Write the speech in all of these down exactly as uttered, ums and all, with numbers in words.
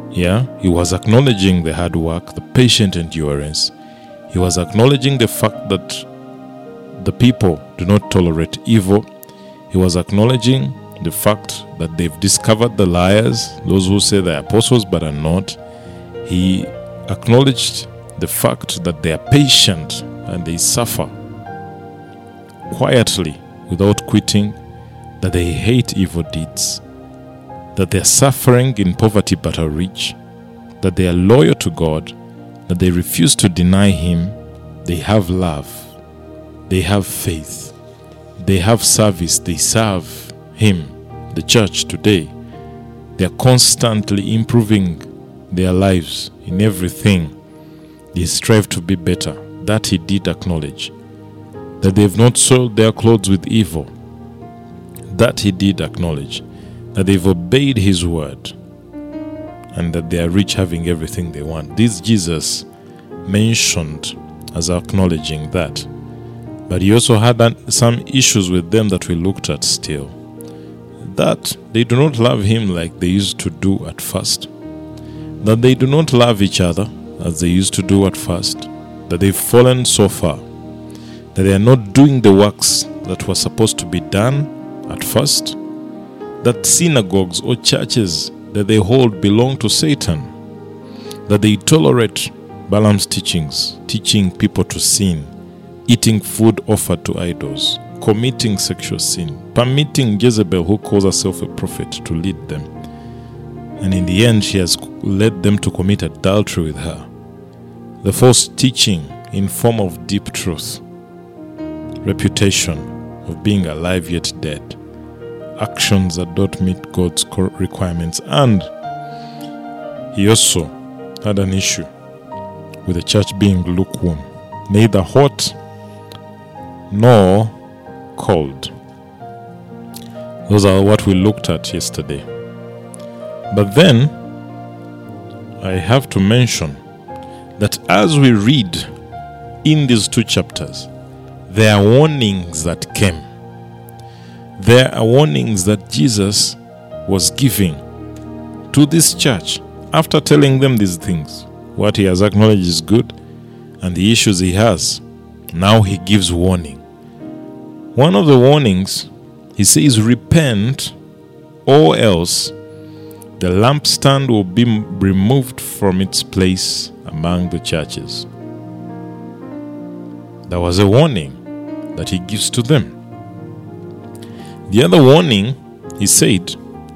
Yeah, he was acknowledging the hard work, the patient endurance. He was acknowledging the fact that the people do not tolerate evil. He was acknowledging the fact that they've discovered the liars, those who say they're apostles but are not. He acknowledged the fact that they are patient and they suffer quietly without quitting, that they hate evil deeds, that they are suffering in poverty but are rich, that they are loyal to God, that they refuse to deny Him, they have love, they have faith, they have service, they serve Him, the church today. They are constantly improving their lives in everything. They strive to be better. That he did acknowledge. That they have not soiled their clothes with evil. That he did acknowledge. That they've obeyed his word. And that they are rich, having everything they want. This Jesus mentioned as acknowledging that. But he also had some issues with them that we looked at still. That they do not love him like they used to do at first. That they do not love each other as they used to do at first. That they've fallen so far. That they are not doing the works that were supposed to be done at first. That synagogues or churches that they hold belong to Satan. That they tolerate Balaam's teachings, teaching people to sin, eating food offered to idols, committing sexual sin, permitting Jezebel, who calls herself a prophet, to lead them. And in the end, she has led them to commit adultery with her. The false teaching in form of deep truth, reputation of being alive yet dead, actions that don't meet God's requirements. And he also had an issue with the church being lukewarm, neither hot nor cold. Those are what we looked at yesterday. But then I have to mention that as we read in these two chapters, there are warnings that came. There are warnings that Jesus was giving to this church after telling them these things. What he has acknowledged is good and the issues he has. Now he gives warning. One of the warnings, he says, repent or else the lampstand will be removed from its place among the churches. There was a warning that he gives to them. The other warning, he said,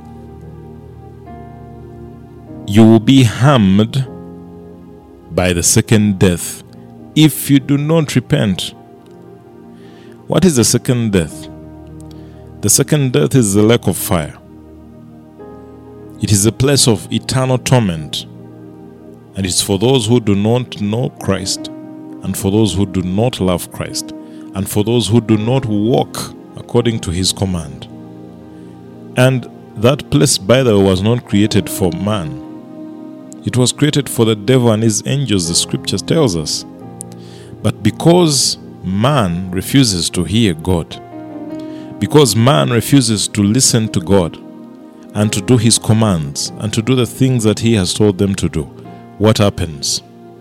you will be harmed by the second death if you do not repent. What is the second death? The second death is the lake of fire. It is a place of eternal torment, and it's for those who do not know Christ, and for those who do not love Christ, and for those who do not walk according to his command. And that place, by the way, was not created for man. It was created for the devil and his angels, the scriptures tells us. But because man refuses to hear God, because man refuses to listen to God and to do his commands and to do the things that he has told them to do, what happens?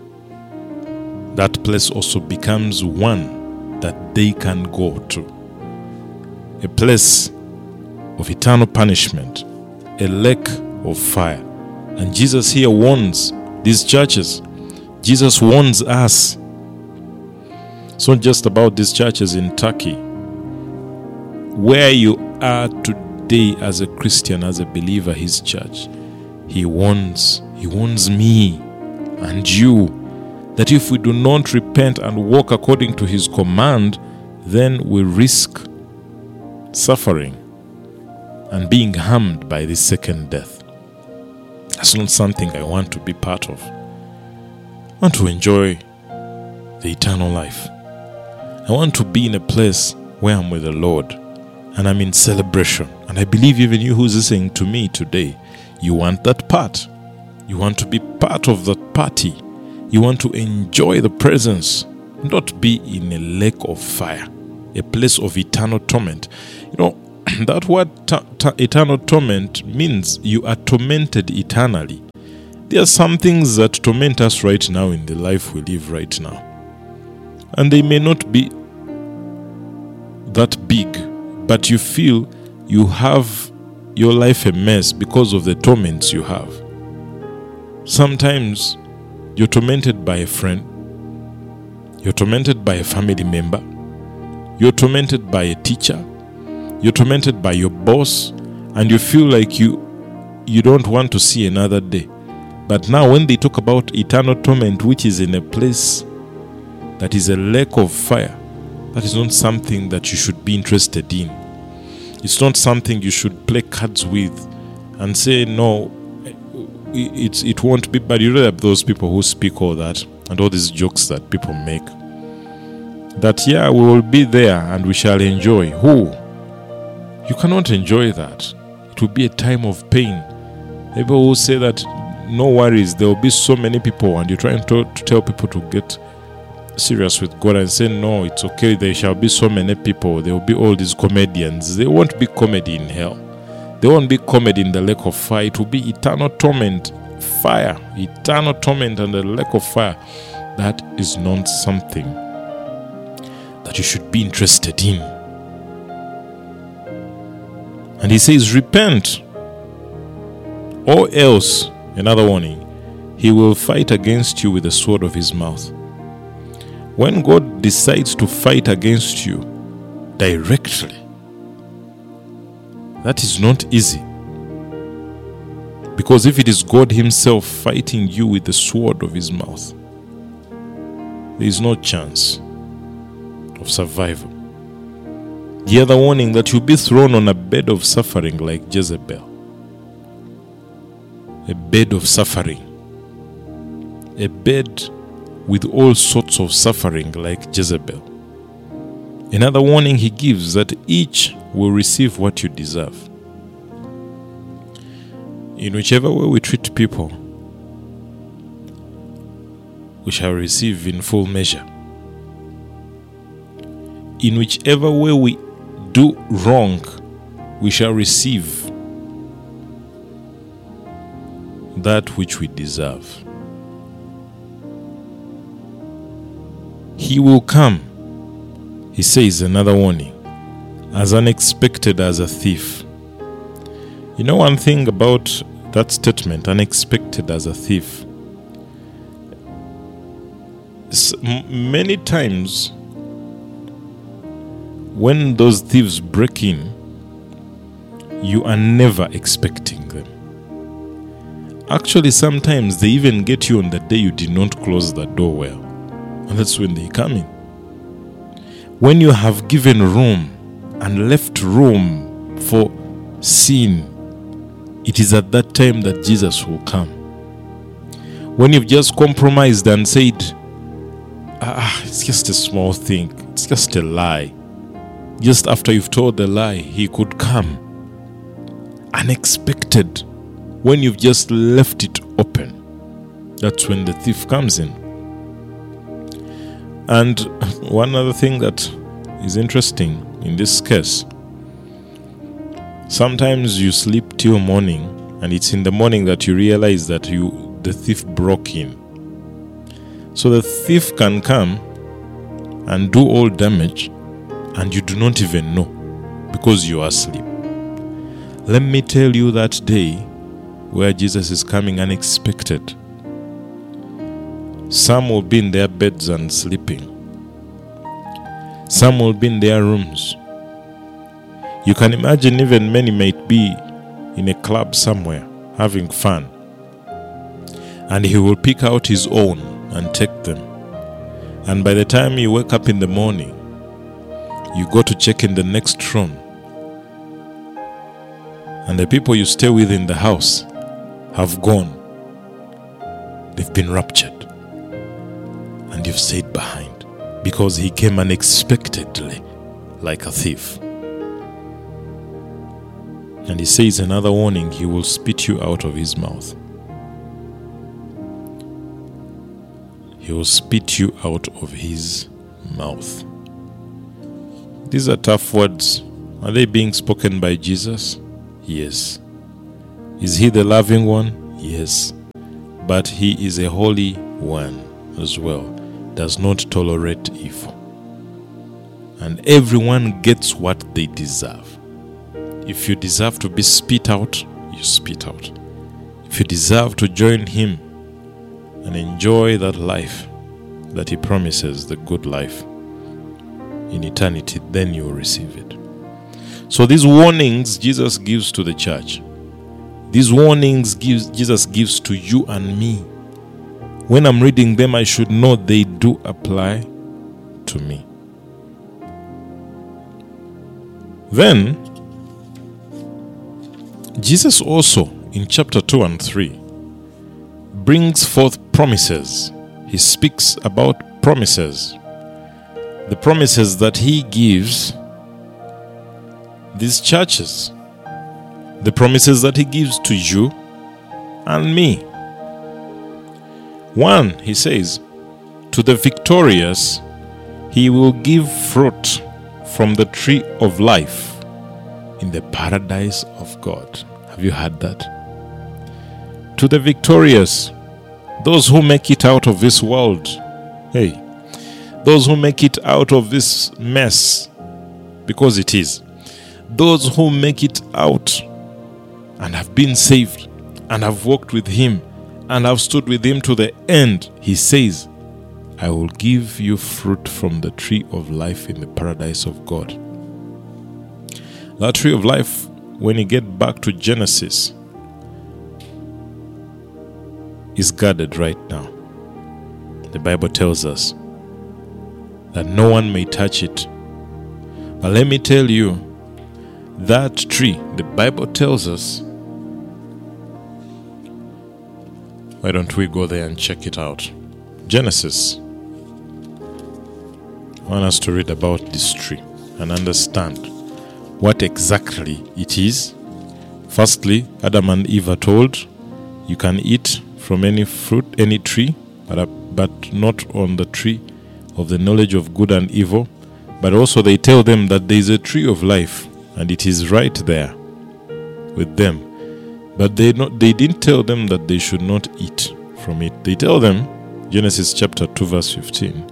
That place also becomes one that they can go to. A place of eternal punishment, a lake of fire. And Jesus here warns these churches. Jesus warns us. It's not just about these churches in Turkey. Where you are today as a Christian, as a believer, his church, he warns, he warns me and you that if we do not repent and walk according to his command, then we risk suffering and being harmed by this second death. That's not something I want to be part of. I want to enjoy the eternal life. I want to be in a place where I'm with the Lord and I'm in celebration. And I believe even you who's listening to me today, you want that part. You want to be part of that party. You want to enjoy the presence, not be in a lake of fire, a place of eternal torment. You know, that word t- t- eternal torment means you are tormented eternally. There are some things that torment us right now in the life we live right now. And they may not be that big, but you feel you have your life a mess because of the torments you have. Sometimes you're tormented by a friend, you're tormented by a family member, you're tormented by a teacher, you're tormented by your boss, and you feel like you you don't want to see another day. But now when they talk about eternal torment, which is in a place that is a lake of fire, that is not something that you should be interested in. It's not something you should play cards with and say, no, it, it won't be. But you know that those people who speak all that and all these jokes that people make, that, yeah, we will be there and we shall enjoy. Who? You cannot enjoy that. It will be a time of pain. People will say that, no worries, there will be so many people, and you're trying to, to tell people to get serious with God and say, no, it's okay, there shall be so many people, there will be all these comedians. There won't be comedy in hell. There won't be comedy in the lake of fire. It will be eternal torment, fire, eternal torment and the lake of fire. That is not something that you should be interested in. And he says, repent, or else, another warning, he will fight against you with the sword of his mouth. When God decides to fight against you directly, that is not easy. Because if it is God himself fighting you with the sword of his mouth, there is no chance of survival. The other warning, that you'll be thrown on a bed of suffering like Jezebel. A bed of suffering. A bed with all sorts of suffering like Jezebel. Another warning he gives, that each will receive what you deserve. In whichever way we treat people, we shall receive in full measure. In whichever way we do wrong, we shall receive that which we deserve. He will come, he says, another warning, as unexpected as a thief. You know one thing about that statement, unexpected as a thief? Many times when those thieves break in, you are never expecting them. Actually, sometimes they even get you on the day you did not close the door well. And that's when they come in. When you have given room and left room for sin, it is at that time that Jesus will come. When you've just compromised and said, ah, it's just a small thing, it's just a lie. Just after you've told the lie, he could come. Unexpected. When you've just left it open, that's when the thief comes in. And one other thing that is interesting in this case, sometimes you sleep till morning, and it's in the morning that you realize that you the thief broke in. So the thief can come and do all damage, and you do not even know because you are asleep. Let me tell you that day where Jesus is coming unexpected. Some will be in their beds and sleeping. Some will be in their rooms. You can imagine even many might be in a club somewhere having fun. And he will pick out his own and take them. And by the time you wake up in the morning, you go to check in the next room. And the people you stay with in the house have gone. They've been raptured. And you've stayed behind because he came unexpectedly like a thief. And he says another warning, he will spit you out of his mouth. He will spit you out of his mouth. These are tough words. Are they being spoken by Jesus? Yes. Is he the loving one? Yes. but he is a holy one as well, does not tolerate evil. And everyone gets what they deserve. If you deserve to be spit out, you spit out. If you deserve to join him and enjoy that life that he promises, the good life in eternity, then you will receive it. So these warnings Jesus gives to the church, these warnings gives, Jesus gives to you and me. When I'm reading them, I should know they do apply to me. Then, Jesus also, in chapter two and three, brings forth promises. He speaks about promises. The promises that he gives these churches. The promises that he gives to you and me. One, he says, to the victorious, he will give fruit from the tree of life in the paradise of God. Have you heard that? To the victorious, those who make it out of this world, hey, those who make it out of this mess, because it is, those who make it out and have been saved and have walked with him and have stood with him to the end, he says, I will give you fruit from the tree of life in the paradise of God. That tree of life, when you get back to Genesis, is guarded right now. The Bible tells us that no one may touch it. But let me tell you, that tree, the Bible tells us, why don't we go there and check it out? Genesis. I want us to read about this tree and understand what exactly it is. Firstly, Adam and Eve are told, you can eat from any fruit, any tree, but, but not on the tree of the knowledge of good and evil. But also they tell them that there is a tree of life, and it is right there with them. But they not they didn't tell them that they should not eat from it. They tell them, Genesis chapter two verse fifteen,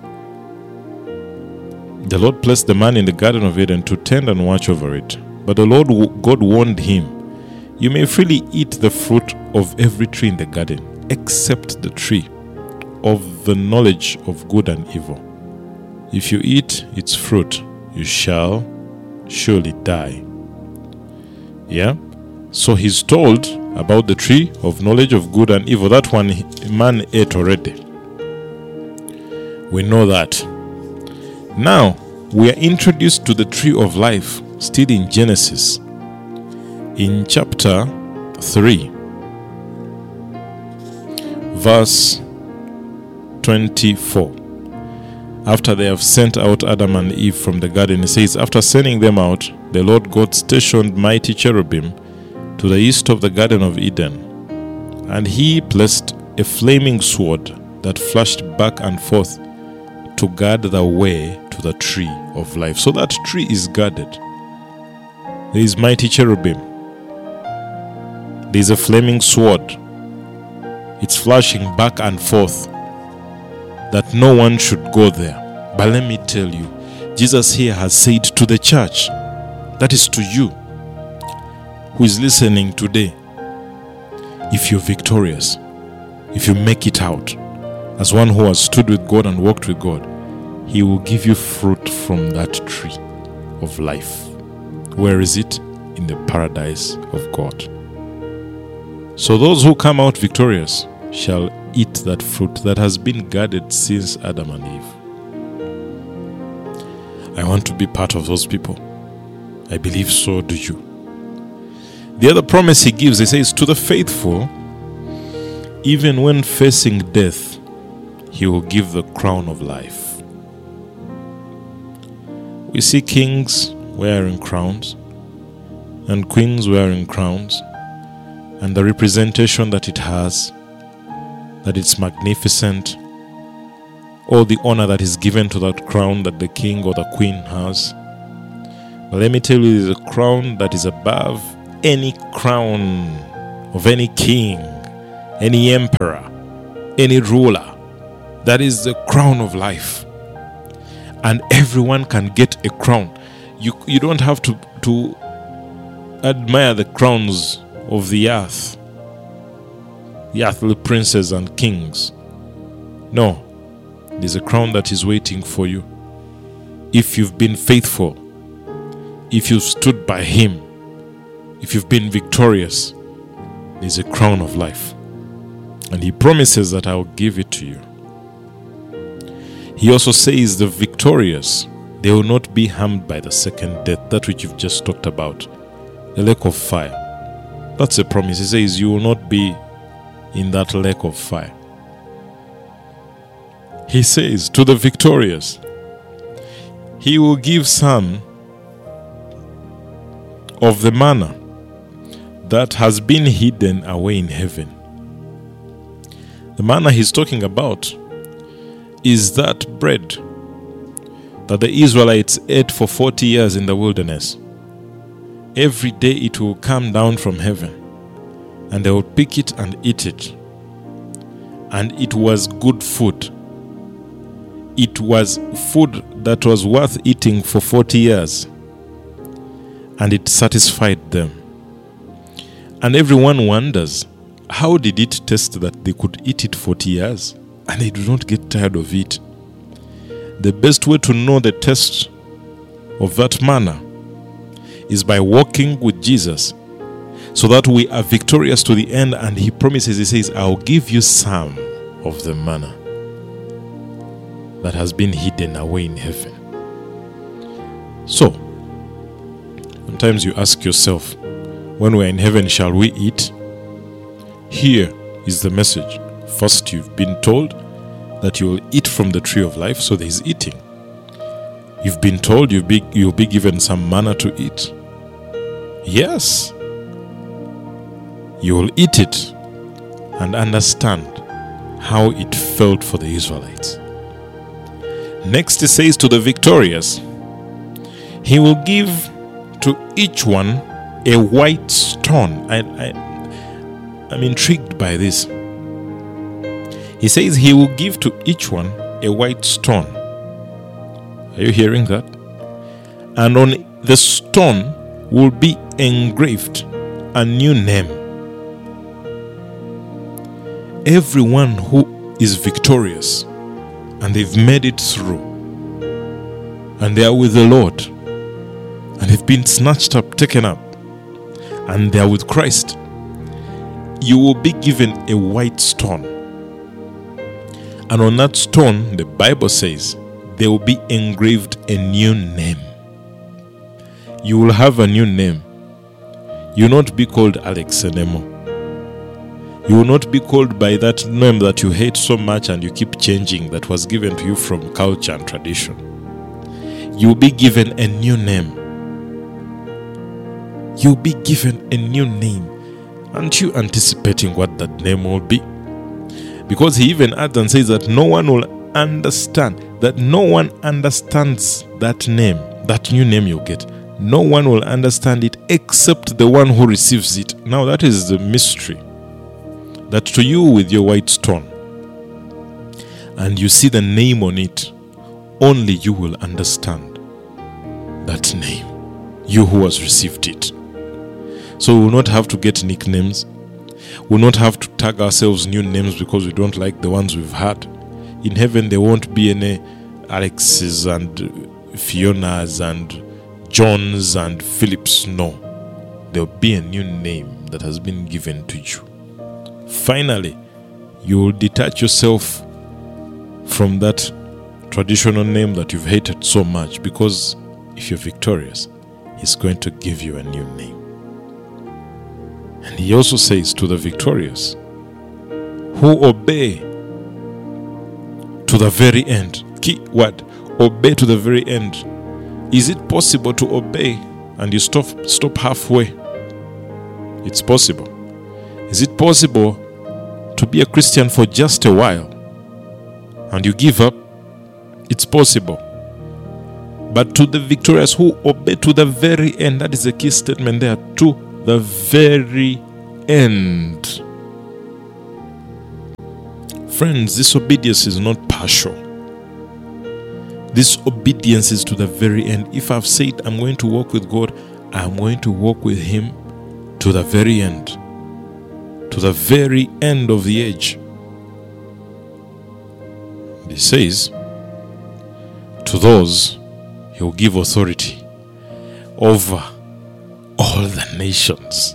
the Lord placed the man in the Garden of Eden to tend and watch over it. But the Lord God warned him, you may freely eat the fruit of every tree in the garden, except the tree of the knowledge of good and evil. If you eat its fruit, you shall surely die. Yeah? So he's told about the tree of knowledge of good and evil. That one man ate already. We know that. Now, we are introduced to the tree of life, still in Genesis, in chapter three, verse twenty-four. After they have sent out Adam and Eve from the garden, it says, after sending them out, the Lord God stationed mighty cherubim to the east of the Garden of Eden, and he placed a flaming sword that flashed back and forth to guard the way to the tree of life. So that tree is guarded. There is mighty cherubim. There is a flaming sword. It's flashing back and forth that no one should go there. But let me tell you, Jesus here has said to the church, that is to you who is listening today, if you're victorious, if you make it out as one who has stood with God and walked with God, he will give you fruit from that tree of life. Where is it? In the paradise of God. So those who come out victorious shall eat that fruit that has been guarded since Adam and Eve. I want to be part of those people. I believe so do you. The other promise he gives, he says, to the faithful, even when facing death, he will give the crown of life. We see kings wearing crowns and queens wearing crowns, and the representation that it has, that it's magnificent, all the honor that is given to that crown that the king or the queen has. But let me tell you, there's a crown that is above any crown of any king, any emperor, any ruler. That is the crown of life. And everyone can get a crown. You, you don't have to, to admire the crowns of the earth, the earthly princes and kings. No, there's a crown that is waiting for you. If you've been faithful, if you've stood by him, if you've been victorious, there's a crown of life. And he promises that I'll give it to you. He also says the victorious, they will not be harmed by the second death, that which you've just talked about, the lake of fire. That's a promise. He says you will not be in that lake of fire. He says to the victorious, he will give some of the manna that has been hidden away in heaven. The manna he's talking about is that bread that the Israelites ate for forty years in the wilderness. Every day it will come down from heaven, and they will pick it and eat it. And it was good food. It was food that was worth eating for forty years. And it satisfied them. And everyone wonders, how did it taste that they could eat it forty years and they do not get tired of it? The best way to know the taste of that manna is by walking with Jesus, so that we are victorious to the end. And he promises, he says, I'll give you some of the manna that has been hidden away in heaven. So, sometimes you ask yourself, when we're in heaven, shall we eat? Here is the message. First, you've been told that you will eat from the tree of life, so there is eating. You've been told you'll be, you'll be given some manna to eat. Yes. You will eat it and understand how it felt for the Israelites. Next, he says to the victorious, he will give to each one a white stone. I, I, I'm intrigued by this. He says he will give to each one a white stone. Are you hearing that? And on the stone will be engraved a new name. Everyone who is victorious and they've made it through, and they are with the Lord, and they've been snatched up, taken up, and they are with Christ, you will be given a white stone. And on that stone, the Bible says, there will be engraved a new name. You will have a new name. You will not be called Alex anymore. You will not be called by that name that you hate so much and you keep changing, that was given to you from culture and tradition. You will be given a new name. You will be given a new name. Aren't you anticipating what that name will be? Because he even adds and says that no one will understand, that no one understands that name, that new name you get. No one will understand it except the one who receives it. Now that is the mystery. That to you with your white stone, and you see the name on it, only you will understand that name, you who has received it. So we will not have to get nicknames. We will not have to tag ourselves new names because we don't like the ones we've had. In heaven there won't be any Alexes and Fionas and Johns and Philips. No. There will be a new name that has been given to you. Finally, you will detach yourself from that traditional name that you've hated so much, because if you're victorious, he's going to give you a new name. And he also says to the victorious, who obey to the very end. Key word, obey to the very end. Is it possible to obey and you stop, stop halfway? It's possible. Is it possible to be a Christian for just a while and you give up? It's possible. But to the victorious who obey to the very end, that is the key statement there, to the very end. Friends, this obedience is not partial. This obedience is to the very end. If I've said I'm going to walk with God, I'm going to walk with Him to the very end. To the very end of the age. He says, to those He will give authority over all the nations.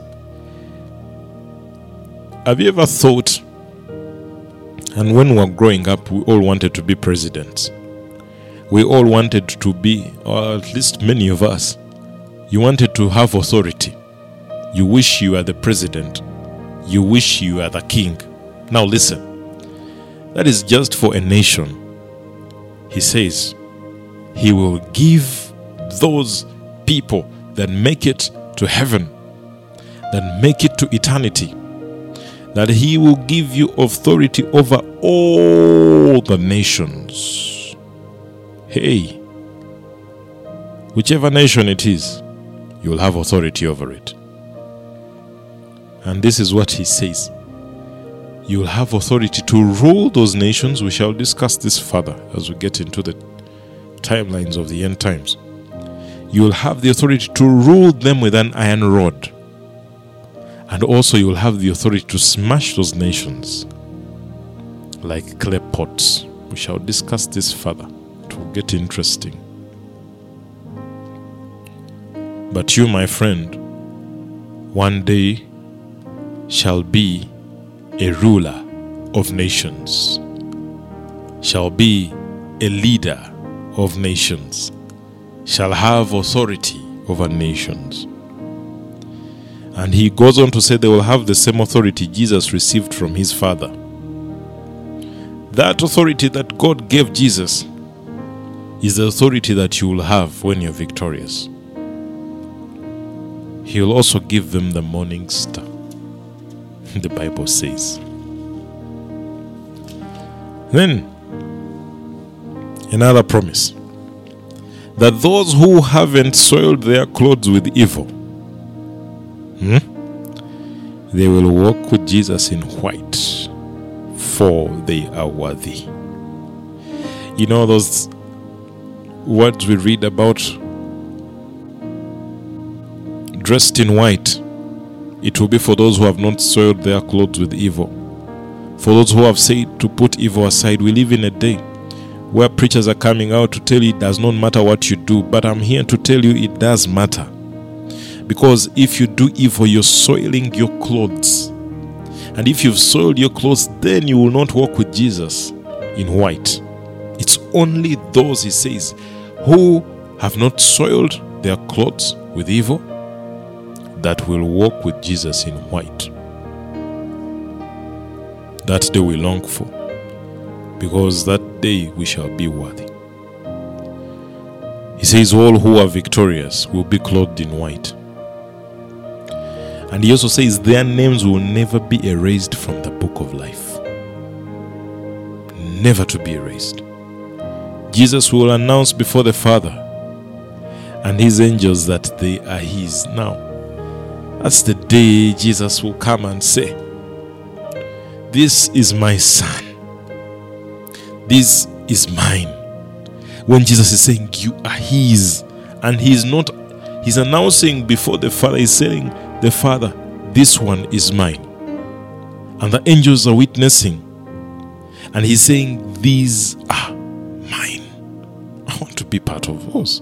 Have you ever thought, and when we were growing up, we all wanted to be presidents. We all wanted to be, or at least many of us, you wanted to have authority. You wish you were the president. You wish you were the king. Now listen, that is just for a nation. He says, He will give those people that make it to heaven, that make it to eternity, that He will give you authority over all the nations. Hey, whichever nation it is, you will have authority over it. And this is what He says. You will have authority to rule those nations. We shall discuss this further as we get into the timelines of the end times. You will have the authority to rule them with an iron rod. And also you will have the authority to smash those nations like clay pots. We shall discuss this further. It will get interesting. But you, my friend, one day shall be a ruler of nations, shall be a leader of nations, shall have authority over nations. And he goes on to say they will have the same authority Jesus received from His Father. That authority that God gave Jesus is the authority that you will have when you're victorious. He will also give them the morning star, the Bible says. Then, another promise, that those who haven't soiled their clothes with evil, hmm, they will walk with Jesus in white, for they are worthy. You know those words we read about, dressed in white, it will be for those who have not soiled their clothes with evil. For those who have said to put evil aside. We live in a day where preachers are coming out to tell you it does not matter what you do. But I'm here to tell you it does matter. Because if you do evil, you're soiling your clothes. And if you've soiled your clothes, then you will not walk with Jesus in white. It's only those, he says, who have not soiled their clothes with evil that will walk with Jesus in white. That day we long for, because that day we shall be worthy. He says all who are victorious will be clothed in white. And he also says their names will never be erased from the book of life. Never to be erased. Jesus will announce before the Father and His angels that they are His. Now, that's the day Jesus will come and say, "This is my Son. This is mine." When Jesus is saying you are His, and He is not, He's announcing before the Father, He's saying, the Father, this one is mine. And the angels are witnessing. And He's saying, these are mine. I want to be part of those.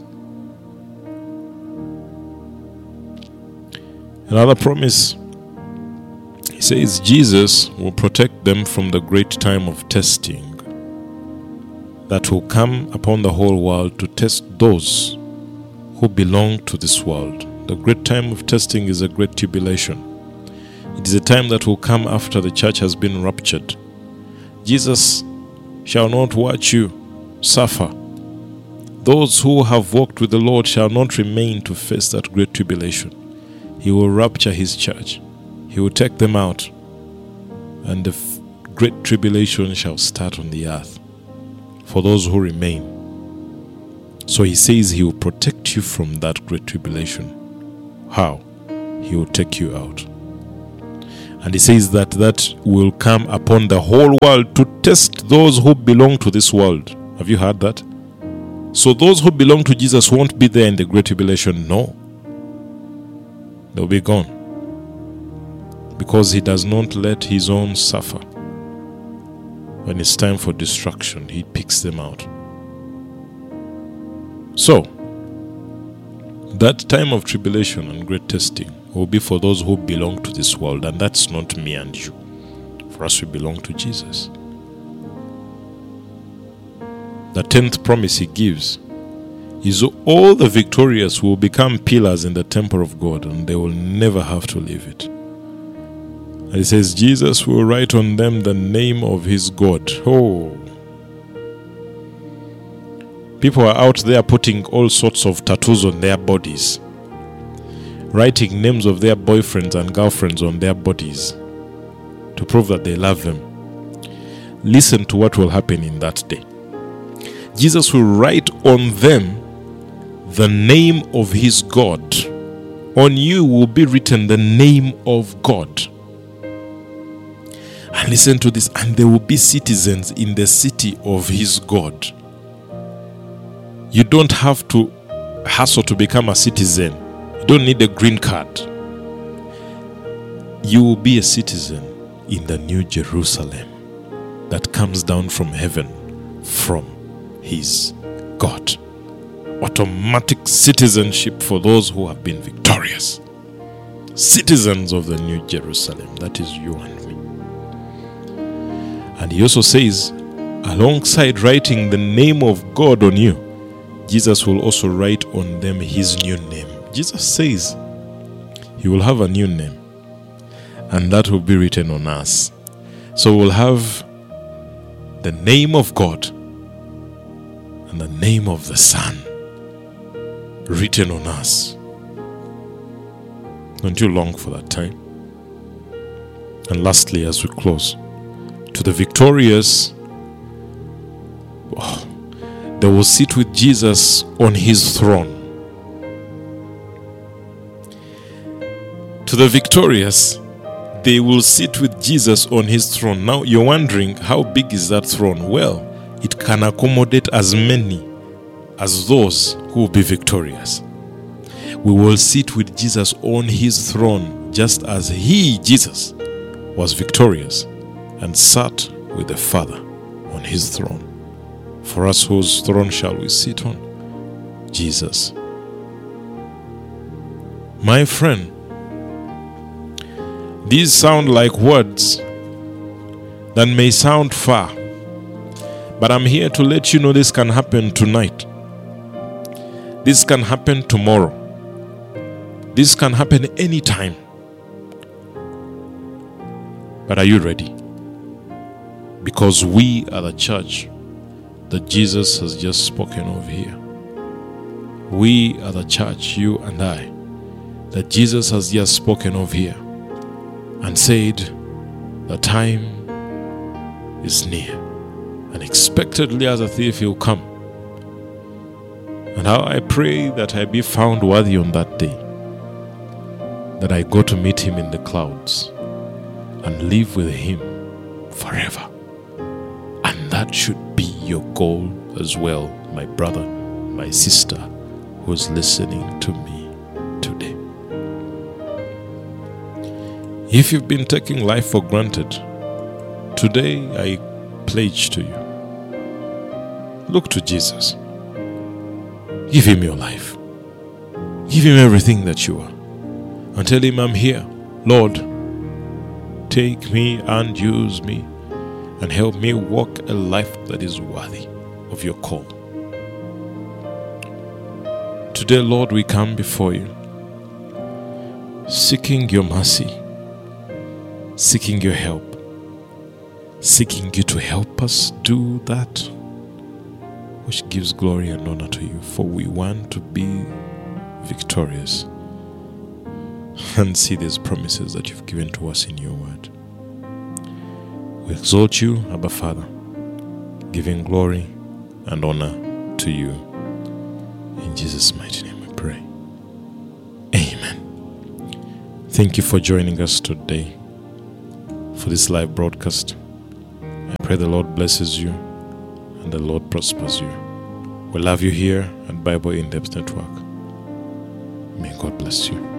Another promise. He says Jesus will protect them from the great time of testing that will come upon the whole world to test those who belong to this world. The great time of testing is a great tribulation. It is a time that will come after the church has been raptured. Jesus shall not watch you suffer. Those who have walked with the Lord shall not remain to face that great tribulation. He will rapture His church. He will take them out. And the f- great tribulation shall start on the earth for those who remain. So He says He will protect you from that great tribulation. How? He will take you out. And he says that that will come upon the whole world to test those who belong to this world. Have you heard that? So those who belong to Jesus won't be there in the Great Tribulation. No. They'll be gone. Because he does not let his own suffer. When it's time for destruction, he picks them out. So, that time of tribulation and great testing will be for those who belong to this world, and that's not me and you. For us, we belong to Jesus. The tenth promise he gives is all the victorious will become pillars in the temple of God, and they will never have to leave it. And he says, Jesus will write on them the name of his God. Oh, people are out there putting all sorts of tattoos on their bodies, writing names of their boyfriends and girlfriends on their bodies to prove that they love them. Listen to what will happen in that day. Jesus will write on them the name of his God. On you will be written the name of God. And listen to this, and there will be citizens in the city of his God. You don't have to hustle to become a citizen. You don't need a green card. You will be a citizen in the new Jerusalem that comes down from heaven from his God. Automatic citizenship for those who have been victorious. Citizens of the new Jerusalem. That is you and me. And he also says, alongside writing the name of God on you, Jesus will also write on them his new name. Jesus says he will have a new name, and that will be written on us. So we'll have the name of God and the name of the Son written on us. Don't you long for that time? And lastly, as we close, to the victorious, oh, they will sit with Jesus on his throne. To the victorious, they will sit with Jesus on his throne. Now you're wondering, how big is that throne? Well, it can accommodate as many as those who will be victorious. We will sit with Jesus on his throne, just as he, Jesus, was victorious and sat with the Father on his throne. For us, whose throne shall we sit on? Jesus. My friend, these sound like words that may sound far, but I'm here to let you know this can happen tonight. This can happen tomorrow. This can happen anytime. But are you ready? Because we are the church that Jesus has just spoken of here. We are the church, you and I, that Jesus has just spoken of here and said the time is near. Unexpectedly as a thief he'll come. And how I pray that I be found worthy on that day, that I go to meet him in the clouds and live with him forever. And that should be your goal as well, my brother, my sister, who's listening to me today. If you've been taking life for granted, today I pledge to you, look to Jesus. Give him your life. Give him everything that you are. And tell him, I'm here. Lord, take me and use me and help me walk a life that is worthy of your call. Today, Lord, we come before you, seeking your mercy, seeking your help, seeking you to help us do that which gives glory and honor to you. For we want to be victorious and see these promises that you've given to us in your word. We exalt you, Abba Father, giving glory and honor to you. In Jesus' mighty name we pray. Amen. Thank you for joining us today. for this live broadcast. I pray the Lord blesses you and the Lord prospers you. We love you here at Bible In-Depth Network. May God bless you.